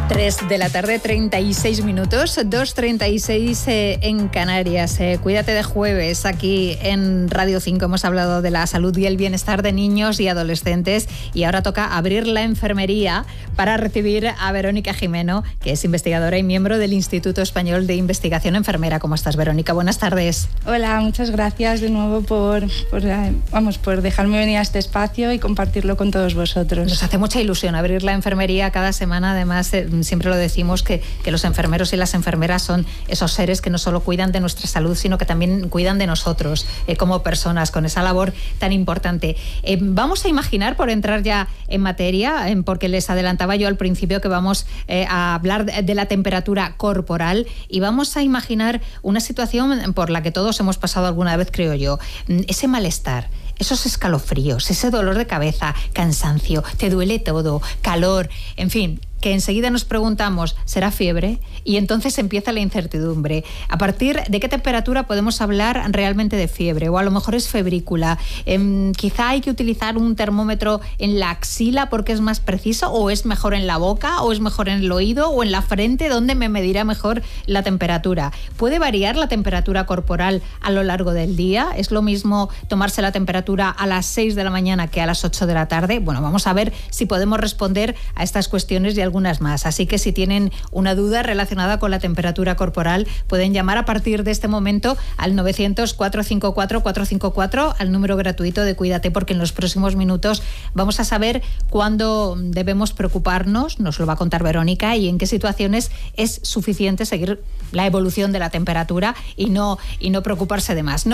3 de la tarde, 36 minutos, 2:36 en Canarias. Cuídate de jueves, aquí en Radio 5 hemos hablado de la salud y el bienestar de niños y adolescentes, y ahora toca abrir la enfermería para recibir a Verónica Gimeno, que es investigadora y miembro del Instituto Español de Investigación Enfermera. ¿Cómo estás, Verónica? Buenas tardes. Hola, muchas gracias de nuevo por dejarme venir a este espacio y compartirlo con todos vosotros. Nos hace mucha ilusión abrir la enfermería cada semana. Además, siempre lo decimos que los enfermeros y las enfermeras son esos seres que no solo cuidan de nuestra salud, sino que también cuidan de nosotros como personas, con esa labor tan importante. Vamos a imaginar, por entrar ya en materia, porque les adelantaba yo al principio que vamos a hablar de la temperatura corporal, y vamos a imaginar una situación por la que todos hemos pasado alguna vez, creo yo. Ese malestar, esos escalofríos, ese dolor de cabeza, cansancio, te duele todo, calor, en fin, que enseguida nos preguntamos, ¿será fiebre? Y entonces empieza la incertidumbre. ¿A partir de qué temperatura podemos hablar realmente de fiebre? O a lo mejor es febrícula. Quizá hay que utilizar un termómetro en la axila porque es más preciso, o es mejor en la boca, o es mejor en el oído, o en la frente, ¿dónde me medirá mejor la temperatura? ¿Puede variar la temperatura corporal a lo largo del día? ¿Es lo mismo tomarse la temperatura a las 6 de la mañana que a las 8 de la tarde? Bueno, vamos a ver si podemos responder a estas cuestiones y algunas más. Así que si tienen una duda relacionada con la temperatura corporal, pueden llamar a partir de este momento al 900-454-454, al número gratuito de Cuídate, porque en los próximos minutos vamos a saber cuándo debemos preocuparnos, nos lo va a contar Verónica, y en qué situaciones es suficiente seguir la evolución de la temperatura y no preocuparse de más.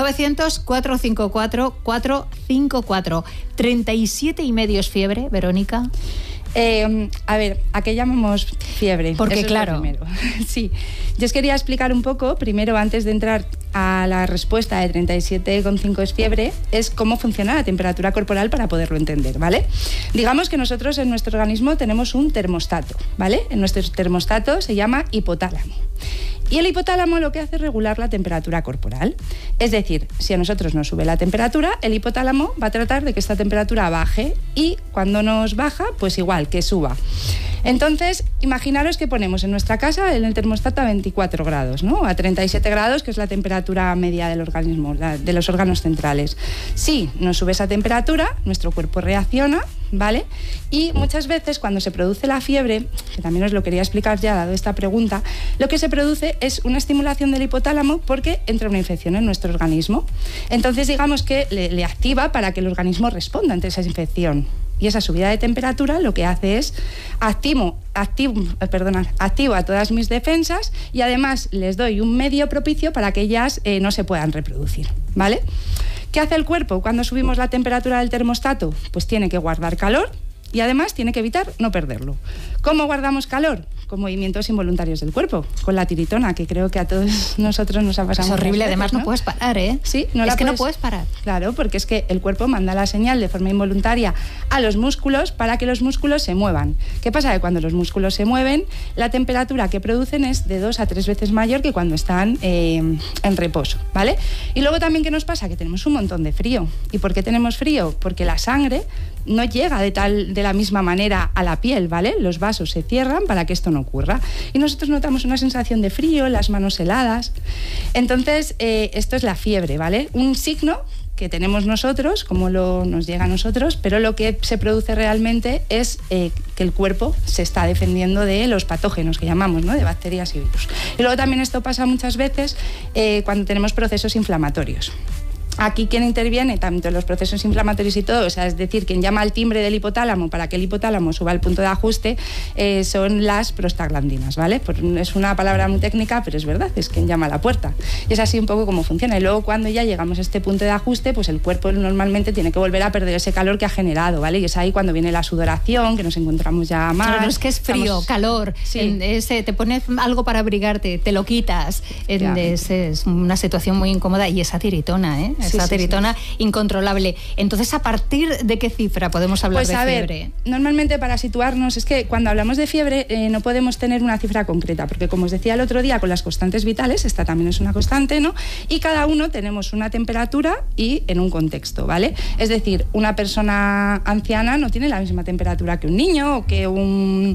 900-454-454. 37,5 es fiebre, Verónica. A ver, ¿a qué llamamos fiebre? Porque eso claro. Sí, yo os quería explicar un poco, primero, antes de entrar a la respuesta de 37,5 es fiebre, es cómo funciona la temperatura corporal para poderlo entender, ¿vale? Digamos que nosotros en nuestro organismo tenemos un termostato, ¿vale? En nuestro termostato se llama hipotálamo. Y el hipotálamo lo que hace es regular la temperatura corporal. Es decir, si a nosotros nos sube la temperatura, el hipotálamo va a tratar de que esta temperatura baje, y cuando nos baja, pues igual, que suba. Entonces, imaginaros que ponemos en nuestra casa en el termostato a 24 grados, ¿no? A 37 grados, que es la temperatura media del organismo, de los órganos centrales. Si nos sube esa temperatura, nuestro cuerpo reacciona, ¿vale? Y muchas veces cuando se produce la fiebre, que también os lo quería explicar ya dado esta pregunta, lo que se produce es una estimulación del hipotálamo porque entra una infección en nuestro organismo. Entonces digamos que le activa para que el organismo responda ante esa infección. Y esa subida de temperatura lo que hace es activo a todas mis defensas, y además les doy un medio propicio para que ellas no se puedan reproducir, ¿vale? ¿Qué hace el cuerpo cuando subimos la temperatura del termostato? Pues tiene que guardar calor y además tiene que evitar no perderlo. ¿Cómo guardamos calor? Con movimientos involuntarios del cuerpo, con la tiritona, que creo que a todos nosotros nos ha pasado. Es horrible, veces, además no puedes parar, ¿eh? Sí, no puedes parar. Claro, porque es que el cuerpo manda la señal de forma involuntaria a los músculos para que los músculos se muevan. ¿Qué pasa? Que cuando los músculos se mueven, la temperatura que producen es de 2 a 3 veces mayor que cuando están en reposo, ¿vale? Y luego también, ¿qué nos pasa? Que tenemos un montón de frío. ¿Y por qué tenemos frío? Porque la sangre no llega de la misma manera a la piel, ¿vale? Los vasos se cierran para que esto no ocurra. Y nosotros notamos una sensación de frío, las manos heladas. Entonces, esto es la fiebre, ¿vale? Un signo que tenemos nosotros, como nos llega a nosotros, pero lo que se produce realmente es que el cuerpo se está defendiendo de los patógenos que llamamos, ¿no? De bacterias y virus. Y luego también esto pasa muchas veces cuando tenemos procesos inflamatorios. Aquí quien interviene, tanto en los procesos inflamatorios y todo, o sea, es decir, quien llama al timbre del hipotálamo para que el hipotálamo suba al punto de ajuste, son las prostaglandinas, ¿vale? Es una palabra muy técnica, pero es verdad, es quien llama a la puerta. Y es así un poco como funciona. Y luego cuando ya llegamos a este punto de ajuste, pues el cuerpo normalmente tiene que volver a perder ese calor que ha generado, ¿vale? Y es ahí cuando viene la sudoración, que nos encontramos ya más. Claro, no es que es frío, calor, sí. Te pones algo para abrigarte, te lo quitas. Es una situación muy incómoda, y esa tiritona, ¿eh? esa tiritona incontrolable. Entonces, ¿a partir de qué cifra podemos hablar de fiebre? Normalmente, para situarnos, es que cuando hablamos de fiebre no podemos tener una cifra concreta, porque como os decía el otro día con las constantes vitales, esta también es una constante, ¿no? Y cada uno tenemos una temperatura y en un contexto, ¿vale? Es decir, una persona anciana no tiene la misma temperatura que un niño o que un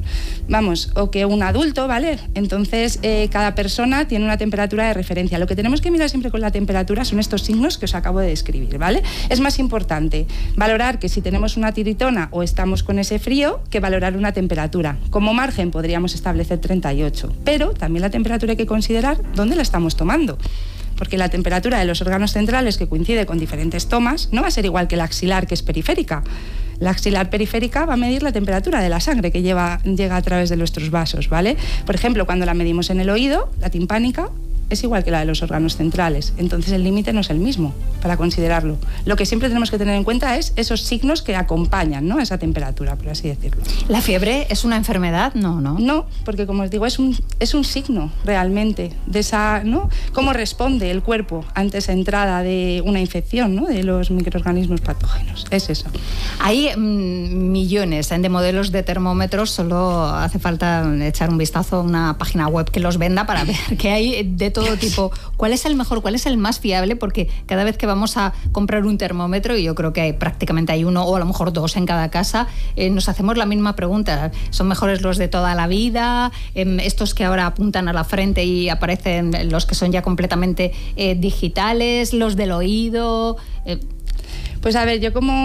adulto, ¿vale? Entonces, cada persona tiene una temperatura de referencia. Lo que tenemos que mirar siempre con la temperatura son estos signos que os acabo de describir, ¿vale? Es más importante valorar que si tenemos una tiritona o estamos con ese frío que valorar una temperatura. Como margen podríamos establecer 38, pero también la temperatura hay que considerar dónde la estamos tomando. Porque la temperatura de los órganos centrales, que coincide con diferentes tomas, no va a ser igual que la axilar, que es periférica. La axilar periférica va a medir la temperatura de la sangre que llega a través de nuestros vasos, ¿vale? Por ejemplo, cuando la medimos en el oído, la timpánica es igual que la de los órganos centrales. Entonces el límite no es el mismo para considerarlo. Lo que siempre tenemos que tener en cuenta es esos signos que acompañan, ¿no?, esa temperatura, por así decirlo. ¿La fiebre es una enfermedad? No. No, porque como os digo, es un signo realmente de esa, ¿no?, cómo responde el cuerpo ante esa entrada de una infección, ¿no?, de los microorganismos patógenos. Es eso. Hay millones de modelos de termómetros, solo hace falta echar un vistazo a una página web que los venda para ver que hay de todo tipo. ¿Cuál es el mejor? ¿Cuál es el más fiable? Porque cada vez que vamos a comprar un termómetro, y yo creo que prácticamente hay uno o a lo mejor dos en cada casa, nos hacemos la misma pregunta. ¿Son mejores los de toda la vida? Estos que ahora apuntan a la frente y aparecen los que son ya completamente digitales, los del oído. Pues a ver,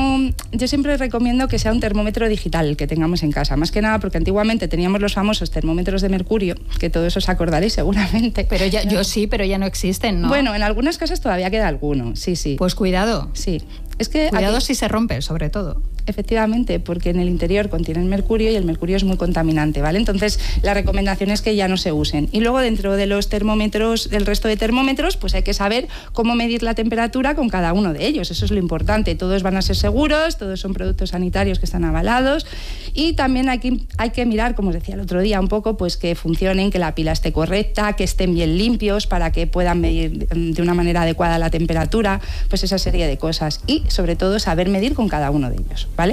yo siempre recomiendo que sea un termómetro digital el que tengamos en casa, más que nada porque antiguamente teníamos los famosos termómetros de mercurio, que todos os acordaréis seguramente. Pero pero ya no existen, ¿no? Bueno, en algunas casas todavía queda alguno, sí. Pues cuidado. Sí. Es que cuidado si se rompe, sobre todo. Efectivamente, porque en el interior contienen mercurio y el mercurio es muy contaminante, ¿vale? Entonces, la recomendación es que ya no se usen. Y luego, dentro de los termómetros, del resto de termómetros, pues hay que saber cómo medir la temperatura con cada uno de ellos. Eso es lo importante. Todos van a ser seguros, todos son productos sanitarios que están avalados. Y también hay que mirar, como os decía el otro día, un poco, pues que funcionen, que la pila esté correcta, que estén bien limpios para que puedan medir de una manera adecuada la temperatura, pues esa serie de cosas. Y, sobre todo, saber medir con cada uno de ellos, ¿vale?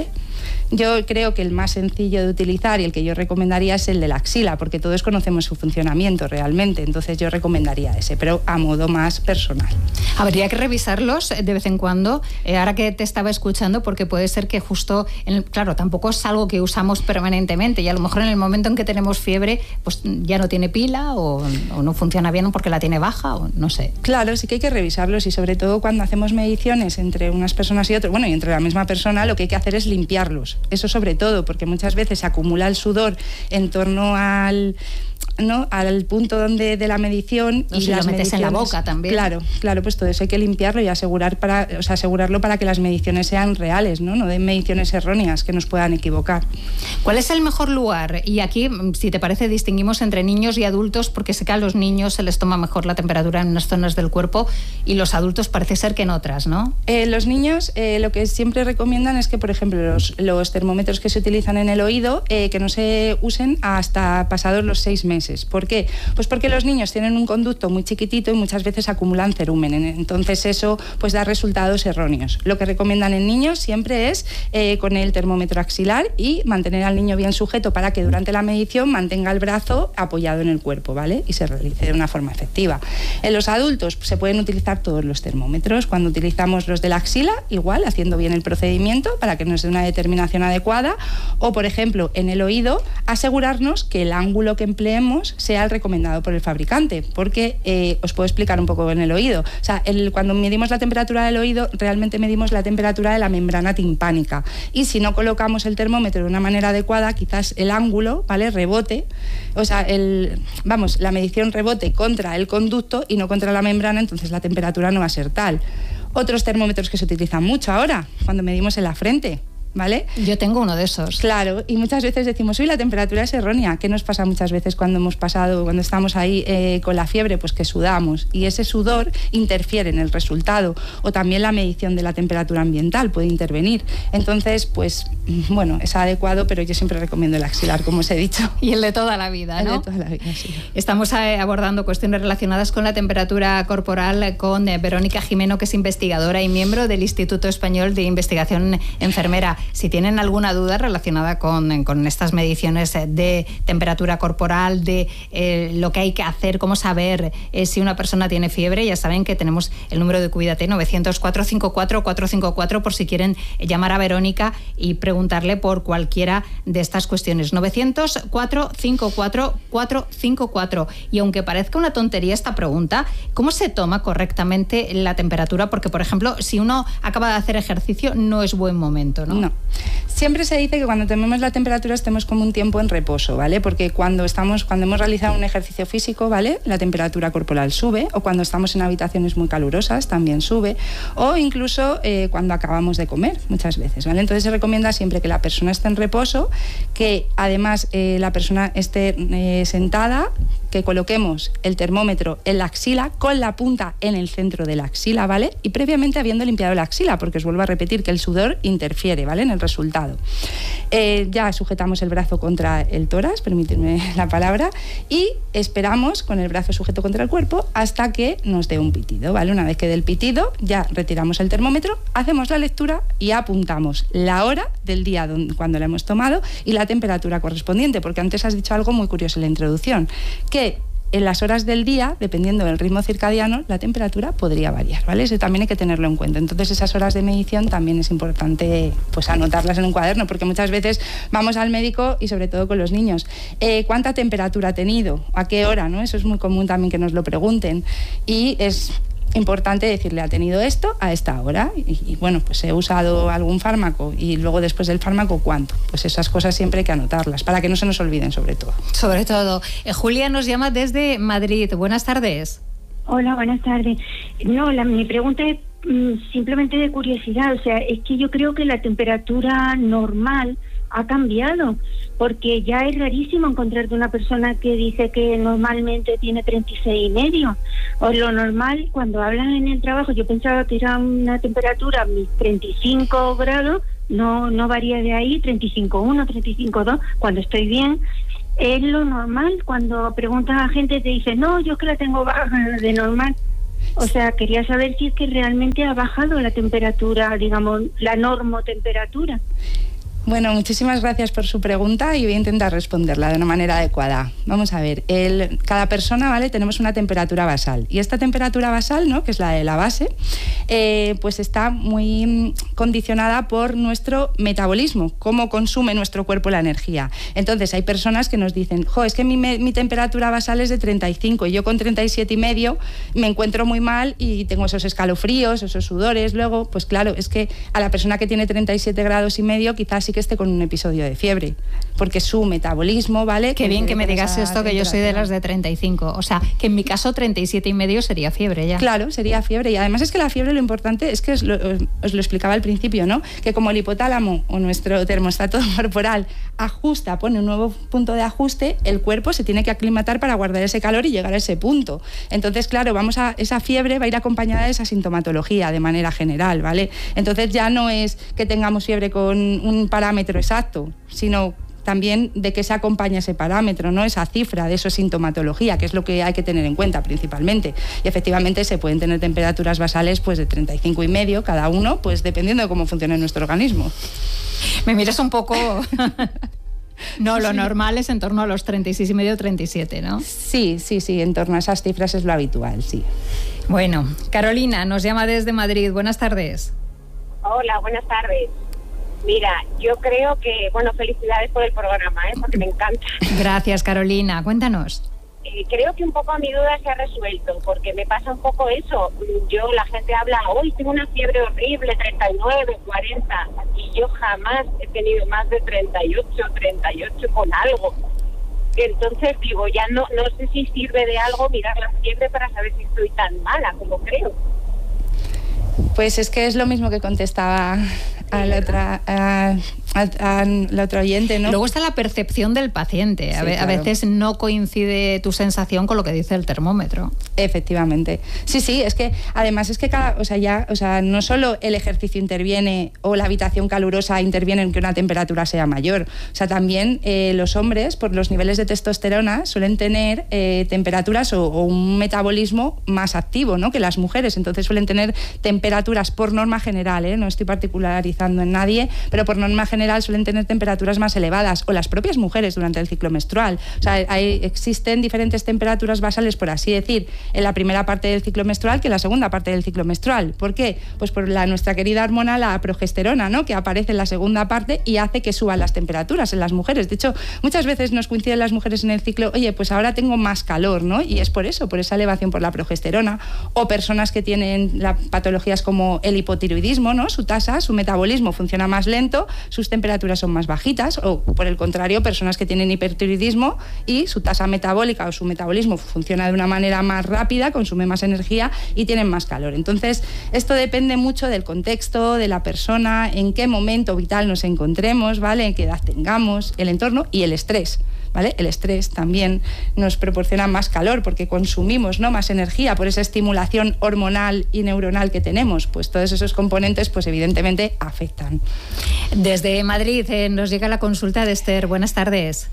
Yo creo que el más sencillo de utilizar y el que yo recomendaría es el de la axila, porque todos conocemos su funcionamiento realmente, entonces yo recomendaría ese, pero a modo más personal. Habría que revisarlos de vez en cuando, ahora que te estaba escuchando, porque puede ser que justo, claro, tampoco es algo que usamos permanentemente y a lo mejor en el momento en que tenemos fiebre, pues ya no tiene pila o no funciona bien porque la tiene baja o no sé. Claro, sí que hay que revisarlos y sobre todo cuando hacemos mediciones entre unas personas y otras, bueno, y entre la misma persona, lo que hay que hacer es limpiarlos. Eso sobre todo, porque muchas veces se acumula el sudor en torno al punto de la medición. Y si lo metes en la boca también. Claro, pues todo eso hay que limpiarlo y asegurarlo para que las mediciones sean reales, no den mediciones erróneas que nos puedan equivocar. ¿Cuál es el mejor lugar? Y aquí, si te parece, distinguimos entre niños y adultos, porque sé que a los niños se les toma mejor la temperatura en unas zonas del cuerpo y los adultos parece ser que en otras, ¿no? Los niños lo que siempre recomiendan es que, por ejemplo, los termómetros que se utilizan en el oído, que no se usen hasta pasados los 6 meses. ¿Por qué? Pues porque los niños tienen un conducto muy chiquitito y muchas veces acumulan cerumen. Entonces eso pues da resultados erróneos. Lo que recomiendan en niños siempre es con el termómetro axilar y mantener al niño bien sujeto para que durante la medición mantenga el brazo apoyado en el cuerpo, ¿vale? Y se realice de una forma efectiva. En los adultos pues, se pueden utilizar todos los termómetros. Cuando utilizamos los de la axila, igual, haciendo bien el procedimiento para que nos dé una determinación adecuada. O, por ejemplo, en el oído, asegurarnos que el ángulo que empleemos sea el recomendado por el fabricante, porque os puedo explicar un poco en el oído. O sea, cuando medimos la temperatura del oído, realmente medimos la temperatura de la membrana timpánica. Y si no colocamos el termómetro de una manera adecuada, quizás el ángulo, ¿vale?, rebote. O sea, la medición rebote contra el conducto y no contra la membrana, entonces la temperatura no va a ser tal. Otros termómetros que se utilizan mucho ahora, cuando medimos en la frente. ¿vale? Yo tengo uno de esos. Claro, y muchas veces decimos, uy, la temperatura es errónea. ¿Qué nos pasa muchas veces cuando estamos ahí con la fiebre? Pues que sudamos, y ese sudor interfiere en el resultado, o también la medición de la temperatura ambiental puede intervenir. Entonces, pues, bueno, es adecuado, pero yo siempre recomiendo el axilar, como os he dicho. Y el de toda la vida, ¿no? El de toda la vida, sí. Estamos abordando cuestiones relacionadas con la temperatura corporal con Verónica Jimeno, que es investigadora y miembro del Instituto Español de Investigación Enfermera. Si tienen alguna duda relacionada con estas mediciones de temperatura corporal, de lo que hay que hacer, cómo saber si una persona tiene fiebre, ya saben que tenemos el número de Cuídate, 900-454-454, por si quieren llamar a Verónica y preguntarle por cualquiera de estas cuestiones. 900-454-454. Y aunque parezca una tontería esta pregunta, ¿cómo se toma correctamente la temperatura? Porque, por ejemplo, si uno acaba de hacer ejercicio, no es buen momento, ¿no? No. Siempre se dice que cuando tenemos la temperatura estemos como un tiempo en reposo, ¿vale? Porque cuando hemos realizado un ejercicio físico, ¿vale?, la temperatura corporal sube, o cuando estamos en habitaciones muy calurosas también sube, o incluso cuando acabamos de comer, muchas veces, ¿vale? Entonces se recomienda siempre que la persona esté en reposo, que además la persona esté sentada, que coloquemos el termómetro en la axila, con la punta en el centro de la axila, ¿vale? Y previamente habiendo limpiado la axila, porque os vuelvo a repetir que el sudor interfiere, ¿vale?, en el resultado. Ya sujetamos el brazo contra el tórax, permitidme la palabra, y esperamos con el brazo sujeto contra el cuerpo hasta que nos dé un pitido, ¿vale? Una vez que dé el pitido, ya retiramos el termómetro, hacemos la lectura y apuntamos la hora del día cuando la hemos tomado y la temperatura correspondiente, porque antes has dicho algo muy curioso en la introducción, que en las horas del día, dependiendo del ritmo circadiano, la temperatura podría variar, ¿vale? Eso también hay que tenerlo en cuenta. Entonces, esas horas de medición también es importante, pues, anotarlas en un cuaderno, porque muchas veces vamos al médico, y sobre todo con los niños, ¿cuánta temperatura ha tenido? ¿A qué hora? ¿No? Eso es muy común también que nos lo pregunten, y es importante decirle, ha tenido esto a esta hora, y bueno, pues he usado algún fármaco, y luego después del fármaco, ¿cuánto? Pues esas cosas siempre hay que anotarlas, para que no se nos olviden, sobre todo. Sobre todo. Julia nos llama desde Madrid. Buenas tardes. Hola, buenas tardes. No, mi pregunta es simplemente de curiosidad. O sea, es que yo creo que la temperatura normal ha cambiado, porque ya es rarísimo encontrarte una persona que dice que normalmente tiene 36,5. O lo normal, cuando hablan en el trabajo, yo pensaba que era una temperatura, mis 35 grados, no varía de ahí, 35,1, 35,2, cuando estoy bien. Es lo normal. Cuando preguntas a gente te dice, no, yo es que la tengo baja de normal. O sea, quería saber si es que realmente ha bajado la temperatura, digamos, la normotemperatura. Bueno, muchísimas gracias por su pregunta, y voy a intentar responderla de una manera adecuada. Vamos a ver, cada persona, ¿vale?, tenemos una temperatura basal, y esta temperatura basal, ¿no?, que es la de la base, pues está muy condicionada por nuestro metabolismo, cómo consume nuestro cuerpo la energía. Entonces hay personas que nos dicen, es que mi temperatura basal es de 35 y yo con 37,5 me encuentro muy mal y tengo esos escalofríos, esos sudores. Luego, pues claro, es que a la persona que tiene 37,5 grados quizás sí que esté con un episodio de fiebre, porque su metabolismo, ¿vale? Qué bien que me digas esto, que yo soy de las de 35. O sea, que en mi caso 37,5 sería fiebre ya. Claro, sería fiebre. Y además es que la fiebre, lo importante es que os lo explicaba al principio, ¿no?, que como el hipotálamo o nuestro termostato corporal pone un nuevo punto de ajuste, el cuerpo se tiene que aclimatar para guardar ese calor y llegar a ese punto. Entonces, claro, esa fiebre va a ir acompañada de esa sintomatología de manera general, ¿vale? Entonces ya no es que tengamos fiebre con un parámetro exacto, sino también de qué se acompaña ese parámetro, ¿no?, esa cifra de esa sintomatología, que es lo que hay que tener en cuenta principalmente. Y efectivamente se pueden tener temperaturas basales pues de 35,5 cada uno, pues dependiendo de cómo funcione nuestro organismo. Me miras un poco... No, lo normal es en torno a los 36,5 o 37, ¿no? Sí, en torno a esas cifras es lo habitual, sí. Bueno, Carolina nos llama desde Madrid. Buenas tardes. Hola, buenas tardes. Mira, yo creo que, felicidades por el programa, porque me encanta. Gracias, Carolina. Cuéntanos. Creo que un poco a mi duda se ha resuelto, porque me pasa un poco eso. La gente habla, hoy tengo una fiebre horrible, 39, 40, y yo jamás he tenido más de 38 con algo. Entonces digo, ya no sé si sirve de algo mirar la fiebre para saber si estoy tan mala como creo. Pues es que es lo mismo que contestaba a la otra oyente, ¿no? Luego está la percepción del paciente. Sí, a claro. veces no coincide tu sensación con lo que dice el termómetro. Efectivamente. Sí, es que además es que no solo el ejercicio interviene o la habitación calurosa interviene en que una temperatura sea mayor. O sea, también los hombres, por los niveles de testosterona, suelen tener temperaturas o un metabolismo más activo, ¿no?, que las mujeres. Entonces suelen tener temperaturas, por norma general, no estoy particularizando en nadie, pero por norma general suelen tener temperaturas más elevadas, o las propias mujeres durante el ciclo menstrual. O sea, existen diferentes temperaturas basales, por así decir, en la primera parte del ciclo menstrual que en la segunda parte del ciclo menstrual. ¿Por qué? Pues por nuestra querida hormona, la progesterona, ¿no?, que aparece en la segunda parte y hace que suban las temperaturas en las mujeres. De hecho, muchas veces nos coinciden las mujeres en el ciclo, oye, pues ahora tengo más calor, ¿no? Y es por eso, por esa elevación por la progesterona. O personas que tienen patologías como el hipotiroidismo, ¿no?, su metabolismo funciona más lento, sus temperaturas son más bajitas, o por el contrario, personas que tienen hipertiroidismo y su tasa metabólica o su metabolismo funciona de una manera más rápida, consume más energía y tienen más calor. Entonces, esto depende mucho del contexto, de la persona, en qué momento vital nos encontremos, ¿vale?, en qué edad tengamos, el entorno y el estrés, ¿vale? El estrés también nos proporciona más calor porque consumimos, ¿no?, más energía por esa estimulación hormonal y neuronal que tenemos. Pues todos esos componentes, pues evidentemente afectan. Desde Madrid nos llega la consulta de Esther. Buenas tardes.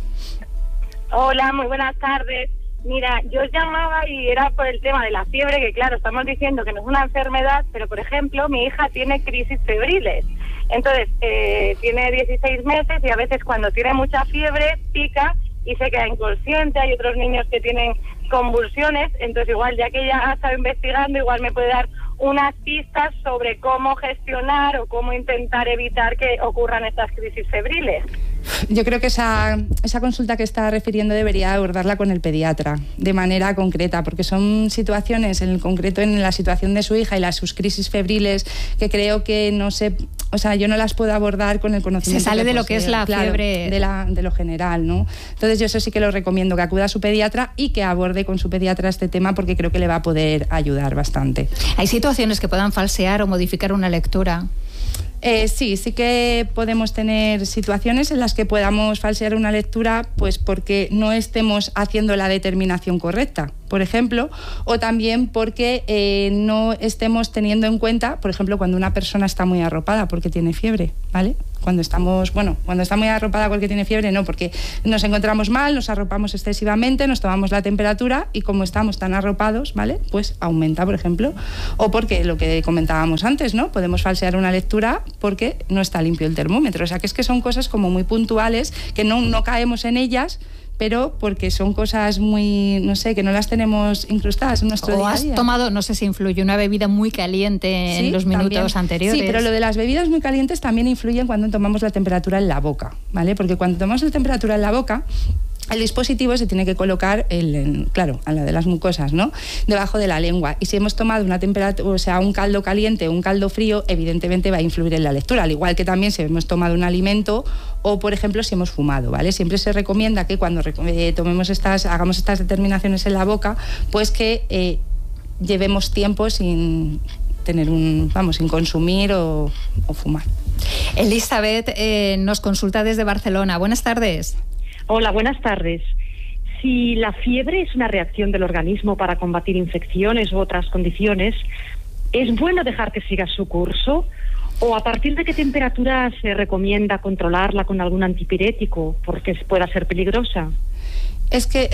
Hola, muy buenas tardes. Mira, yo os llamaba y era por el tema de la fiebre, que claro, estamos diciendo que no es una enfermedad, pero por ejemplo, mi hija tiene crisis febriles. Entonces, tiene 16 meses y a veces cuando tiene mucha fiebre, pica y se queda inconsciente. Hay otros niños que tienen convulsiones, entonces igual, ya que ella ha estado investigando, igual me puede dar unas pistas sobre cómo gestionar o cómo intentar evitar que ocurran estas crisis febriles. Yo creo que esa consulta que está refiriendo debería abordarla con el pediatra de manera concreta, porque son situaciones, en concreto en la situación de su hija y sus crisis febriles, que creo que no sé, o sea, yo no las puedo abordar con el conocimiento. Se sale de lo que es la fiebre. De lo general, ¿no? Entonces yo eso sí que lo recomiendo, que acuda a su pediatra y que aborde con su pediatra este tema, porque creo que le va a poder ayudar bastante. ¿Hay situaciones que puedan falsear o modificar una lectura? Sí que podemos tener situaciones en las que podamos falsear una lectura, pues porque no estemos haciendo la determinación correcta, por ejemplo, o también porque no estemos teniendo en cuenta, por ejemplo, cuando una persona está muy arropada porque tiene fiebre, ¿vale? Cuando está muy arropada porque tiene fiebre, no, porque nos encontramos mal, nos arropamos excesivamente, nos tomamos la temperatura y como estamos tan arropados, ¿vale?, pues aumenta, por ejemplo. O porque lo que comentábamos antes, ¿no?, podemos falsear una lectura porque no está limpio el termómetro. O sea, que es que son cosas como muy puntuales, que no caemos en ellas, pero porque son cosas muy, no sé, que no las tenemos incrustadas en nuestro día a día. O has tomado, no sé si influye, una bebida muy caliente en los minutos anteriores. Sí, pero lo de las bebidas muy calientes también influyen cuando tomamos la temperatura en la boca, ¿vale? Porque cuando tomamos la temperatura en la boca, el dispositivo se tiene que colocar, claro, a la de las mucosas, ¿no?, debajo de la lengua. Y si hemos tomado una temperatura, o sea, un caldo caliente o un caldo frío, evidentemente va a influir en la lectura, al igual que también si hemos tomado un alimento o, por ejemplo, si hemos fumado, ¿vale? Siempre se recomienda que cuando hagamos estas determinaciones en la boca, pues que llevemos tiempo sin tener sin consumir o fumar. Elizabeth nos consulta desde Barcelona. Buenas tardes. Hola, buenas tardes. Si la fiebre es una reacción del organismo para combatir infecciones u otras condiciones, ¿es bueno dejar que siga su curso? ¿O a partir de qué temperatura se recomienda controlarla con algún antipirético porque pueda ser peligrosa? Es que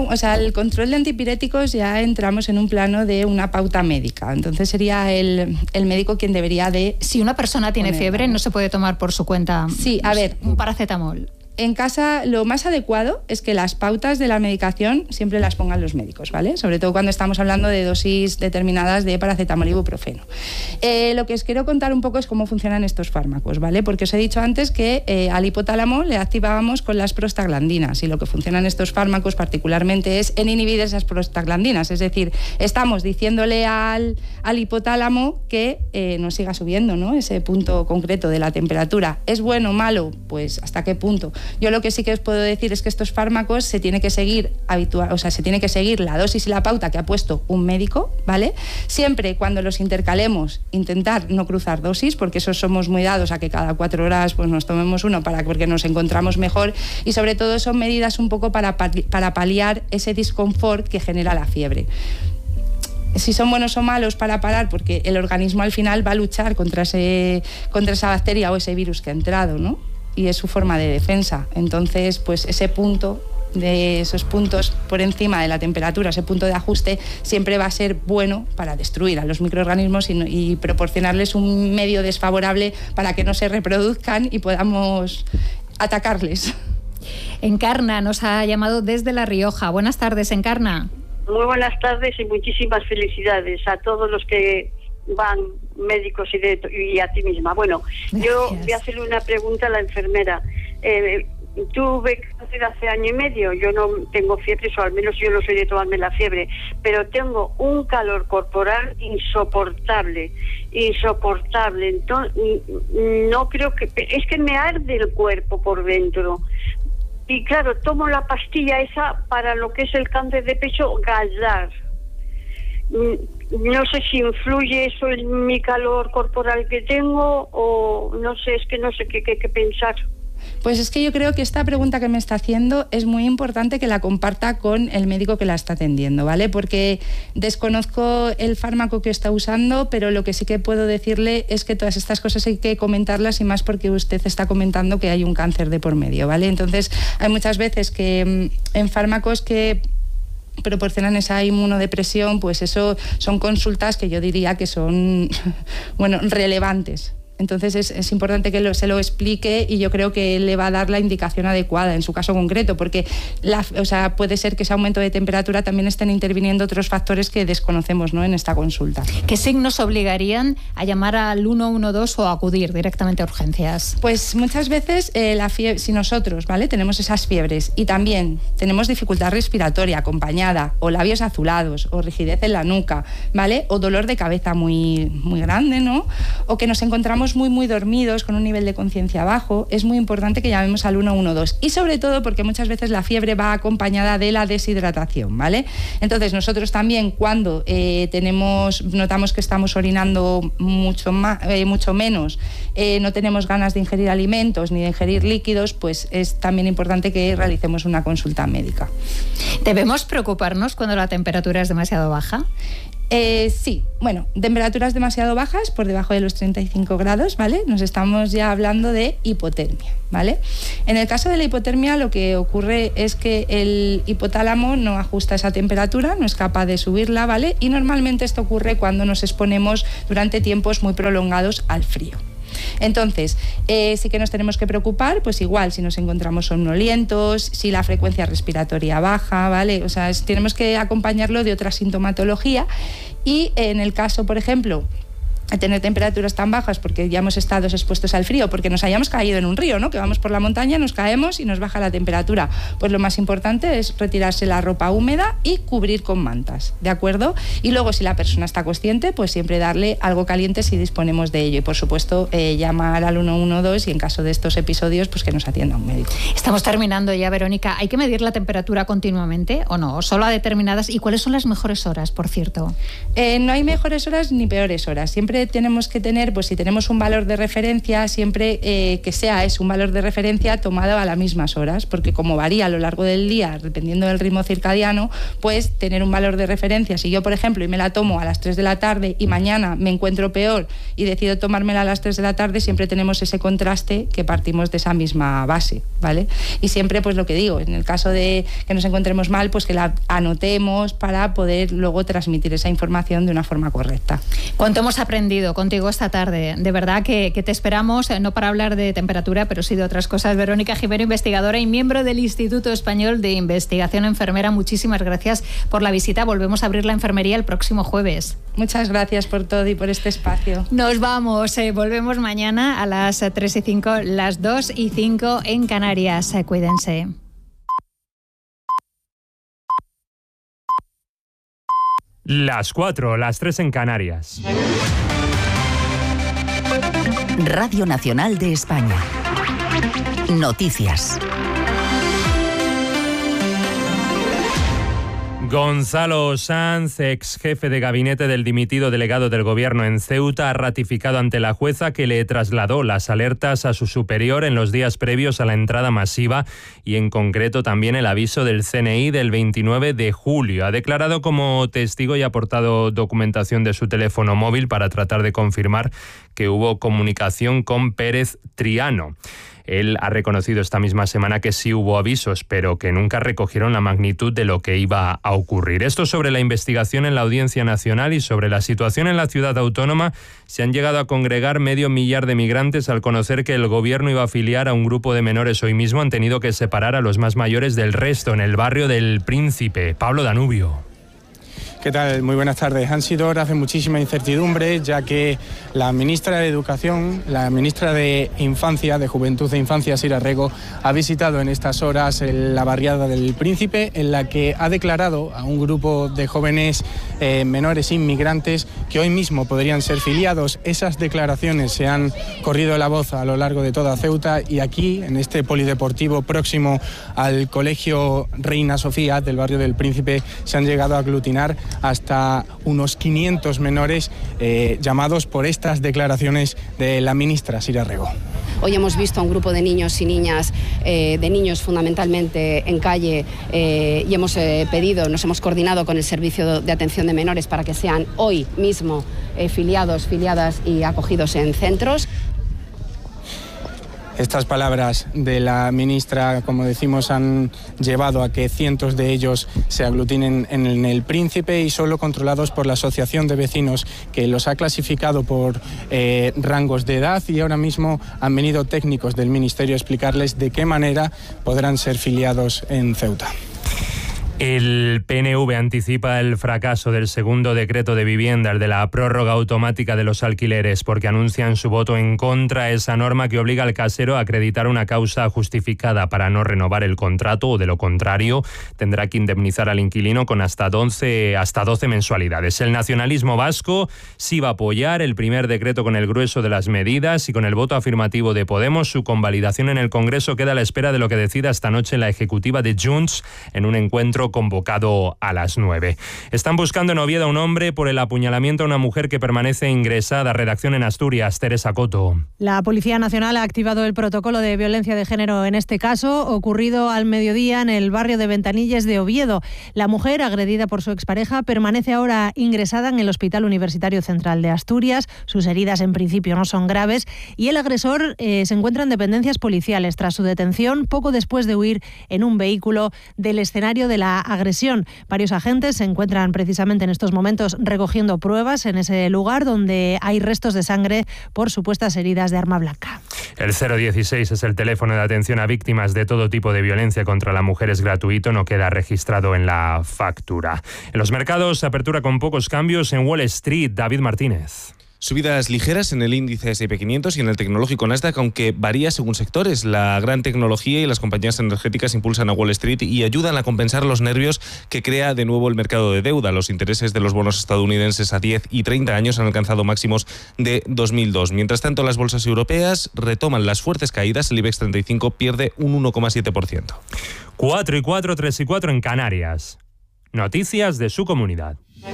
el control de antipiréticos ya entramos en un plano de una pauta médica. Entonces sería el médico quien debería de... Si una persona tiene fiebre, no se puede tomar por su cuenta un paracetamol. En casa lo más adecuado es que las pautas de la medicación siempre las pongan los médicos, ¿vale? Sobre todo cuando estamos hablando de dosis determinadas de paracetamol y ibuprofeno. Lo que os quiero contar un poco es cómo funcionan estos fármacos, ¿vale? Porque os he dicho antes que al hipotálamo le activábamos con las prostaglandinas y lo que funcionan estos fármacos particularmente es en inhibir esas prostaglandinas, es decir, estamos diciéndole al hipotálamo que no siga subiendo, ¿no?, ese punto concreto de la temperatura. ¿Es bueno o malo? Pues ¿hasta qué punto? Yo lo que sí que os puedo decir es que estos fármacos se tiene que seguir se tiene que seguir la dosis y la pauta que ha puesto un médico, ¿vale? Siempre cuando los intercalemos, intentar no cruzar dosis, porque eso somos muy dados a que cada 4 horas pues nos tomemos uno porque nos encontramos mejor, y sobre todo son medidas un poco para paliar ese disconfort que genera la fiebre. Si son buenos o malos para parar, porque el organismo al final va a luchar contra esa bacteria o ese virus que ha entrado, ¿no? Y es su forma de defensa. Entonces, pues ese punto, de esos puntos por encima de la temperatura, ese punto de ajuste, siempre va a ser bueno para destruir a los microorganismos y proporcionarles un medio desfavorable para que no se reproduzcan y podamos atacarles. Encarna nos ha llamado desde La Rioja. Buenas tardes, Encarna. Muy buenas tardes y muchísimas felicidades a todos los que van, médicos y a ti misma. Bueno, gracias. Yo voy a hacerle una pregunta a la enfermera. Tuve cáncer hace 1 año y medio, yo no tengo fiebre, o al menos yo no soy de tomarme la fiebre, pero tengo un calor corporal insoportable. Entonces, no creo que... Es que me arde el cuerpo por dentro. Y claro, tomo la pastilla esa para lo que es el cáncer de pecho, Galdar. No sé si influye eso en mi calor corporal que tengo o no sé, es que no sé qué pensar. Pues es que yo creo que esta pregunta que me está haciendo es muy importante que la comparta con el médico que la está atendiendo, ¿vale? Porque desconozco el fármaco que está usando, pero lo que sí que puedo decirle es que todas estas cosas hay que comentarlas, y más porque usted está comentando que hay un cáncer de por medio, ¿vale? Entonces, hay muchas veces que en fármacos que proporcionan esa inmunodepresión, pues eso son consultas que yo diría que son, bueno, relevantes. Entonces es importante que se lo explique, y yo creo que él le va a dar la indicación adecuada en su caso concreto, porque puede ser que ese aumento de temperatura también estén interviniendo otros factores que desconocemos, ¿no?, en esta consulta. ¿Qué signos obligarían a llamar al 112 o a acudir directamente a urgencias? Pues muchas veces si nosotros, ¿vale?, tenemos esas fiebres y también tenemos dificultad respiratoria acompañada, o labios azulados, o rigidez en la nuca, ¿vale?, o dolor de cabeza muy, muy grande, ¿no?, o que nos encontramos muy dormidos, con un nivel de conciencia bajo, es muy importante que llamemos al 112, y sobre todo porque muchas veces la fiebre va acompañada de la deshidratación, ¿vale? Entonces nosotros también, cuando notamos que estamos orinando mucho menos, no tenemos ganas de ingerir alimentos ni de ingerir líquidos, pues es también importante que realicemos una consulta médica. ¿Debemos preocuparnos cuando la temperatura es demasiado baja? Sí, bueno, temperaturas demasiado bajas, por debajo de los 35 grados, ¿vale? Nos estamos ya hablando de hipotermia, ¿vale? En el caso de la hipotermia, lo que ocurre es que el hipotálamo no ajusta esa temperatura, no es capaz de subirla, ¿vale? Y normalmente esto ocurre cuando nos exponemos durante tiempos muy prolongados al frío. Entonces, sí que nos tenemos que preocupar, pues igual, si nos encontramos somnolientos, si la frecuencia respiratoria baja, ¿vale? O sea, tenemos que acompañarlo de otra sintomatología, y en el caso, por ejemplo, a tener temperaturas tan bajas porque ya hemos estado expuestos al frío, porque nos hayamos caído en un río, ¿no?, que vamos por la montaña, nos caemos y nos baja la temperatura, pues lo más importante es retirarse la ropa húmeda y cubrir con mantas, ¿de acuerdo? Y luego, si la persona está consciente, pues siempre darle algo caliente si disponemos de ello, y por supuesto llamar al 112, y en caso de estos episodios, pues que nos atienda un médico. Estamos terminando ya, Verónica. ¿Hay que medir la temperatura continuamente o no? ¿O solo a determinadas? ¿Y cuáles son las mejores horas, por cierto? No hay mejores horas ni peores horas. Siempre tenemos que tener, pues si tenemos un valor de referencia, siempre que sea un valor de referencia tomado a las mismas horas, porque como varía a lo largo del día, dependiendo del ritmo circadiano, pues tener un valor de referencia. Si yo, por ejemplo, y me la tomo a las 3 de la tarde y mañana me encuentro peor y decido tomármela a las 3 de la tarde, siempre tenemos ese contraste que partimos de esa misma base, ¿vale? Y siempre, pues lo que digo, en el caso de que nos encontremos mal, pues que la anotemos para poder luego transmitir esa información de una forma correcta. ¿Cuánto hemos aprendido contigo esta tarde? De verdad que te esperamos, no para hablar de temperatura, pero sí de otras cosas. Verónica Jimeno, investigadora y miembro del Instituto Español de Investigación Enfermera, muchísimas gracias por la visita. Volvemos a abrir la enfermería el próximo jueves. Muchas gracias por todo y por este espacio. Nos vamos, volvemos mañana a las 3:05, las 2:05 en Canarias. Cuídense. Las 4, las 3 en Canarias. Radio Nacional de España. Noticias. Gonzalo Sanz, ex jefe de gabinete del dimitido delegado del gobierno en Ceuta, ha ratificado ante la jueza que le trasladó las alertas a su superior en los días previos a la entrada masiva y en concreto también el aviso del CNI del 29 de julio. Ha declarado como testigo y ha aportado documentación de su teléfono móvil para tratar de confirmar que hubo comunicación con Pérez Triano. Él ha reconocido esta misma semana que sí hubo avisos, pero que nunca recogieron la magnitud de lo que iba a ocurrir. Esto sobre la investigación en la Audiencia Nacional y sobre la situación en la ciudad autónoma. Se han llegado a congregar 500.000 de migrantes al conocer que el gobierno iba a afiliar a un grupo de menores. Hoy mismo han tenido que separar a los más mayores del resto en el barrio del Príncipe. Pablo Danubio. ¿Qué tal? Muy buenas tardes. Han sido horas de muchísima incertidumbre, ya que la ministra de Educación, la ministra de Infancia, de Juventud e Infancia, Sira Rego, ha visitado en estas horas la barriada del Príncipe, en la que ha declarado a un grupo de jóvenes menores inmigrantes que hoy mismo podrían ser filiados. Esas declaraciones se han corrido la voz a lo largo de toda Ceuta y aquí, en este polideportivo próximo al Colegio Reina Sofía del barrio del Príncipe, se han llegado a aglutinar hasta unos 500 menores llamados por estas declaraciones de la ministra Sira Rego. Hoy hemos visto a un grupo de niños y niñas, de niños fundamentalmente en calle, y hemos nos hemos coordinado con el Servicio de Atención de Menores para que sean hoy mismo filiadas y acogidos en centros. Estas palabras de la ministra, como decimos, han llevado a que cientos de ellos se aglutinen en el Príncipe y solo controlados por la Asociación de Vecinos, que los ha clasificado por rangos de edad, y ahora mismo han venido técnicos del Ministerio a explicarles de qué manera podrán ser filiados en Ceuta. El PNV anticipa el fracaso del segundo decreto de vivienda, el de la prórroga automática de los alquileres, porque anuncian su voto en contra a esa norma que obliga al casero a acreditar una causa justificada para no renovar el contrato, o de lo contrario tendrá que indemnizar al inquilino con hasta 12 mensualidades. El nacionalismo vasco sí va a apoyar el primer decreto con el grueso de las medidas, y con el voto afirmativo de Podemos, su convalidación en el Congreso queda a la espera de lo que decida esta noche la ejecutiva de Junts en un encuentro convocado a las 9. Están buscando en Oviedo a un hombre por el apuñalamiento a una mujer que permanece ingresada. Redacción en Asturias, Teresa Coto. La Policía Nacional ha activado el protocolo de violencia de género en este caso, ocurrido al mediodía en el barrio de Ventanilles de Oviedo. La mujer, agredida por su expareja, permanece ahora ingresada en el Hospital Universitario Central de Asturias. Sus heridas en principio no son graves y el agresor se encuentra en dependencias policiales tras su detención poco después de huir en un vehículo del escenario de la agresión. Varios agentes se encuentran precisamente en estos momentos recogiendo pruebas en ese lugar donde hay restos de sangre por supuestas heridas de arma blanca. El 016 es el teléfono de atención a víctimas de todo tipo de violencia contra la mujer. Es gratuito, no queda registrado en la factura. En los mercados, apertura con pocos cambios en Wall Street. David Martínez. Subidas ligeras en el índice S&P 500 y en el tecnológico Nasdaq, aunque varía según sectores. La gran tecnología y las compañías energéticas impulsan a Wall Street y ayudan a compensar los nervios que crea de nuevo el mercado de deuda. Los intereses de los bonos estadounidenses a 10 y 30 años han alcanzado máximos de 2002. Mientras tanto, las bolsas europeas retoman las fuertes caídas. El IBEX 35 pierde un 1,7%. 4 y 4, 3 y 4 en Canarias. Noticias de su comunidad.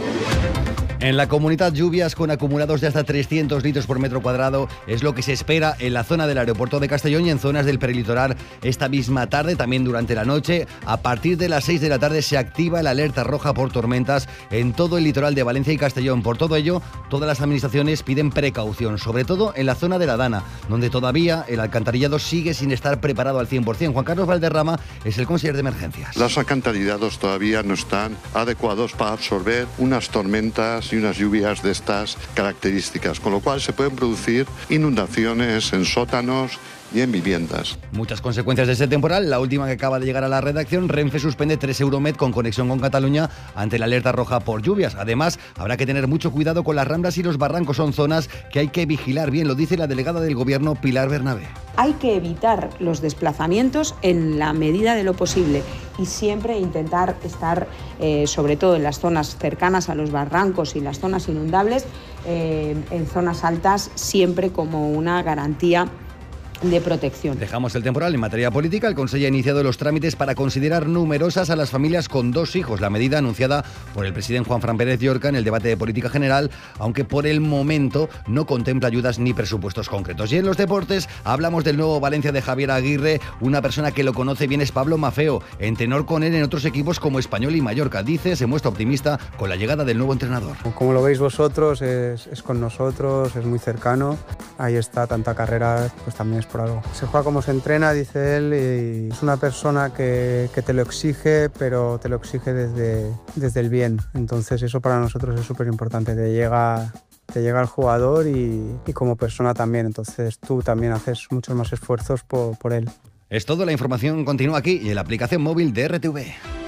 En la comunidad, lluvias con acumulados de hasta 300 litros por metro cuadrado es lo que se espera en la zona del aeropuerto de Castellón y en zonas del perelitoral esta misma tarde, también durante la noche. A partir de las 6 de la tarde se activa la alerta roja por tormentas en todo el litoral de Valencia y Castellón. Por todo ello, todas las administraciones piden precaución, sobre todo en la zona de la Dana, donde todavía el alcantarillado sigue sin estar preparado al 100%. Juan Carlos Valderrama es el consejero de emergencias. Los alcantarillados todavía no están adecuados para absorber unas tormentas y unas lluvias de estas características, con lo cual se pueden producir inundaciones en sótanos y en viviendas. Muchas consecuencias de este temporal. La última que acaba de llegar a la redacción: Renfe suspende 3 Euromed con conexión con Cataluña ante la alerta roja por lluvias. Además, habrá que tener mucho cuidado con las ramblas y los barrancos. Son zonas que hay que vigilar bien, lo dice la delegada del Gobierno, Pilar Bernabé. Hay que evitar los desplazamientos en la medida de lo posible y siempre intentar estar, sobre todo en las zonas cercanas a los barrancos y las zonas inundables, en zonas altas, siempre como una garantía protección. Dejamos el temporal. En materia política, el Consejo ha iniciado los trámites para considerar numerosas a las familias con 2 hijos. La medida anunciada por el presidente Juanfran Pérez Llorca en el debate de política general, aunque por el momento no contempla ayudas ni presupuestos concretos. Y en los deportes hablamos del nuevo Valencia de Javier Aguirre. Una persona que lo conoce bien es Pablo Maffeo, entrenador con él en otros equipos como Español y Mallorca. Dice, se muestra optimista con la llegada del nuevo entrenador. Como lo veis vosotros, es con nosotros, es muy cercano. Ahí está, tanta carrera, pues también es por algo. Se juega como se entrena, dice él, y es una persona que te lo exige, pero te lo exige desde el bien. Entonces eso para nosotros es súper importante. Te llega el jugador y como persona también. Entonces tú también haces muchos más esfuerzos por él. Es todo, la información continúa aquí y en la aplicación móvil de RTV.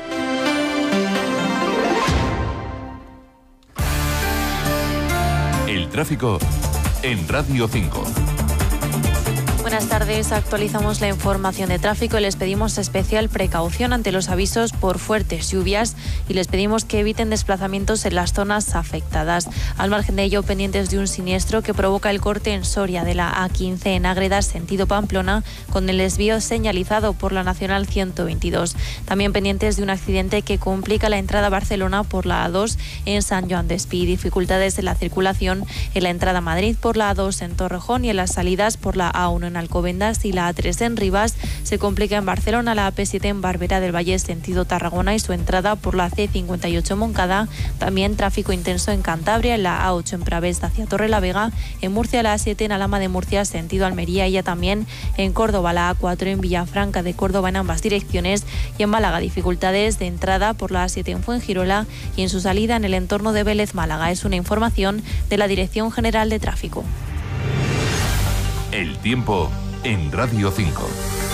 El tráfico en Radio 5. Buenas tardes, actualizamos la información de tráfico y les pedimos especial precaución ante los avisos por fuertes lluvias y les pedimos que eviten desplazamientos en las zonas afectadas. Al margen de ello, pendientes de un siniestro que provoca el corte en Soria de la A15 en Ágreda, sentido Pamplona, con el desvío señalizado por la Nacional 122. También pendientes de un accidente que complica la entrada a Barcelona por la A2 en San Joan d'Espí. Dificultades en la circulación en la entrada a Madrid por la A2 en Torrejón y en las salidas por la A1 en Alcobendas y la A3 en Rivas. Se complica en Barcelona la AP7 en Barberá del Valle sentido Tarragona y su entrada por la C58 Moncada. También tráfico intenso en Cantabria, en la A8 en Pravés hacia Torrelavega, en Murcia la A7 en Alhama de Murcia sentido Almería y ya también en Córdoba la A4 en Villafranca de Córdoba en ambas direcciones y en Málaga dificultades de entrada por la A7 en Fuengirola y en su salida en el entorno de Vélez Málaga. Es una información de la Dirección General de Tráfico. El tiempo en Radio 5.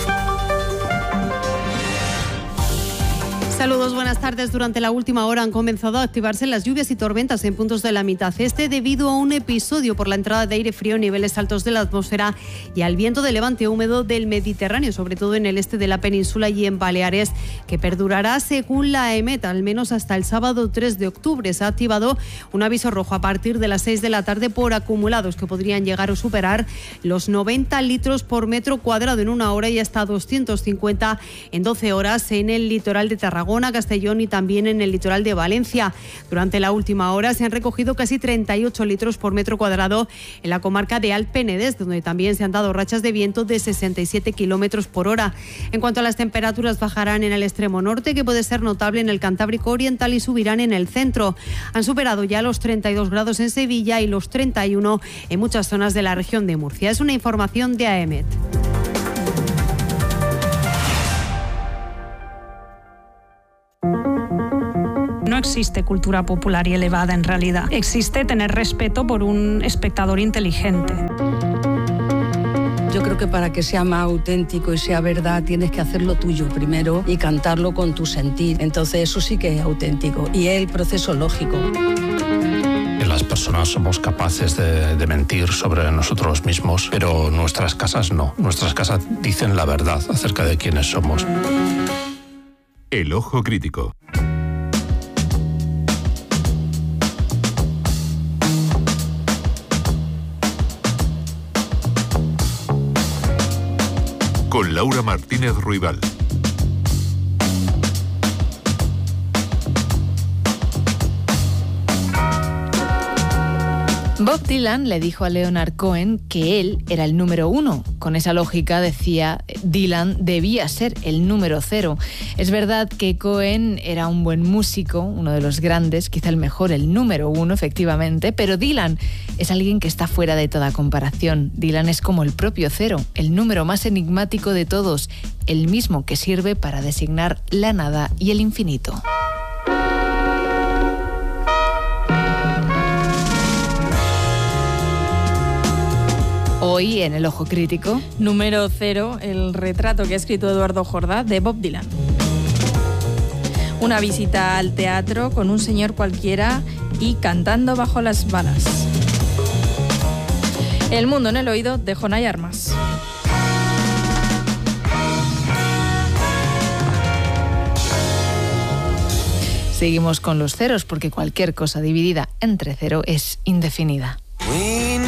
Saludos, buenas tardes. Durante la última hora han comenzado a activarse las lluvias y tormentas en puntos de la mitad este debido a un episodio por la entrada de aire frío en niveles altos de la atmósfera y al viento de levante húmedo del Mediterráneo, sobre todo en el este de la península y en Baleares, que perdurará según la EMET al menos hasta el sábado 3 de octubre. Se ha activado un aviso rojo a partir de las 6 de la tarde por acumulados que podrían llegar a superar los 90 litros por metro cuadrado en una hora y hasta 250 en 12 horas en el litoral de Tarragona, Castellón y también en el litoral de Valencia. Durante la última hora se han recogido casi 38 litros por metro cuadrado en la comarca de Alt Penedès, donde también se han dado rachas de viento de 67 kilómetros por hora. En cuanto a las temperaturas, bajarán en el extremo norte, que puede ser notable en el Cantábrico Oriental, y subirán en el centro. Han superado ya los 32 grados en Sevilla y los 31 en muchas zonas de la región de Murcia. Es una información de AEMET. No existe cultura popular y elevada en realidad. Existe tener respeto por un espectador inteligente. Yo creo que para que sea más auténtico y sea verdad tienes que hacerlo tuyo primero y cantarlo con tu sentir. Entonces eso sí que es auténtico y es el proceso lógico. Las personas somos capaces de mentir sobre nosotros mismos, pero nuestras casas no. Nuestras casas dicen la verdad acerca de quiénes somos. El ojo crítico. Con Laura Martínez Ruibal. Bob Dylan le dijo a Leonard Cohen que él era el número 1. Con esa lógica, decía, Dylan debía ser el número 0. Es verdad que Cohen era un buen músico, uno de los grandes, quizá el mejor, el número 1, efectivamente, pero Dylan es alguien que está fuera de toda comparación. Dylan es como el propio 0, el número más enigmático de todos, el mismo que sirve para designar la nada y el infinito. Hoy en El Ojo Crítico. Número 0, el retrato que ha escrito Eduardo Jordá de Bob Dylan. Una visita al teatro con un señor cualquiera y cantando bajo las balas. El mundo en el oído de Jonay Armas. Seguimos con los ceros porque cualquier cosa dividida entre 0 es indefinida.